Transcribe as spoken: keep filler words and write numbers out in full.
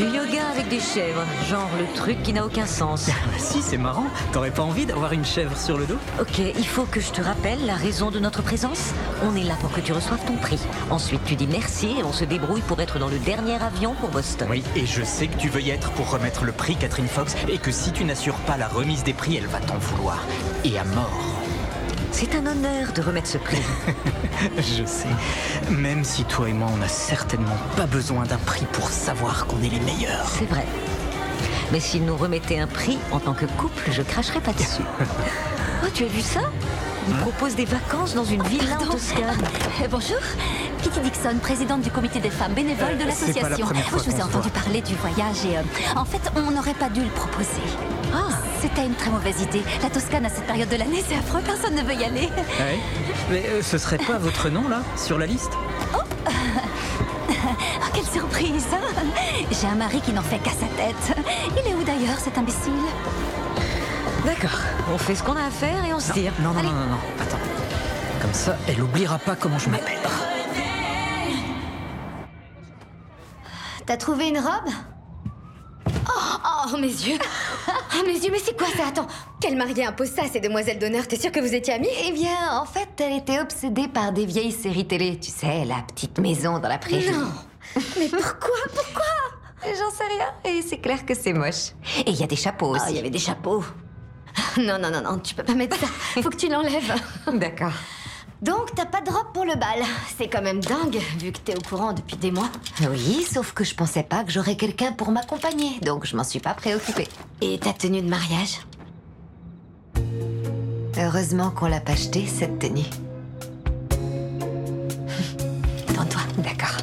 Du yoga avec des chèvres, genre le truc qui n'a aucun sens. Bah si, c'est marrant. T'aurais pas envie d'avoir une chèvre sur le dos? Ok, il faut que je te rappelle la raison de notre présence. On est là pour que tu reçoives ton prix. Ensuite, tu dis merci et on se débrouille pour être dans le dernier avion pour Boston. Oui, et je sais que tu veux y être pour remettre le prix Catherine Fox et que si tu n'assures pas la remise des prix, elle va t'en vouloir. Et à mort. C'est un honneur de remettre ce prix. Je sais. Même si toi et moi, on n'a certainement pas besoin d'un prix pour savoir qu'on est les meilleurs. C'est vrai. Mais s'ils nous remettaient un prix en tant que couple, je cracherais pas dessus. Oh, tu as vu ça? Ils proposent des vacances dans une villa en Toscane. Euh, bonjour, Kitty Dixon, présidente du comité des femmes bénévoles de Euh, c'est pas la l'association. première fois Je vous ai qu'on se entendu voit. parler du voyage et euh, en fait, on n'aurait pas dû le proposer. Ah, C'était une très mauvaise idée. La Toscane à cette période de l'année, c'est affreux, personne ne veut y aller. Ouais. Mais euh, ce serait pas votre nom, là, sur la liste? Oh, quelle surprise! J'ai un mari qui n'en fait qu'à sa tête. Il est où d'ailleurs, cet imbécile? d'accord. On fait ce qu'on a à faire et on se tire. Non, non, Allez. non, non, non. Attends. Comme ça, elle oubliera pas comment je m'appelle. T'as trouvé une robe? Oh, oh, mes yeux. Oh, mes yeux, mais c'est quoi ça? Attends, quel marié impose ça à ces demoiselles d'honneur? T'es sûre que vous étiez amies? Eh bien, en fait, elle était obsédée par des vieilles séries télé. Tu sais, la petite maison dans la prairie. Non. Mais pourquoi? Pourquoi? J'en sais rien. Et c'est clair que c'est moche. Et il y a des chapeaux Oh, il y aussi. avait des chapeaux. Non, non, non, non, tu peux pas mettre ça. Faut que tu l'enlèves. D'accord. Donc, t'as pas de robe pour le bal. C'est quand même dingue, vu que t'es au courant depuis des mois. Oui, sauf que je pensais pas que j'aurais quelqu'un pour m'accompagner. Donc, je m'en suis pas préoccupée. Et ta tenue de mariage? Heureusement qu'on l'a pas achetée, cette tenue. Attends-toi. D'accord.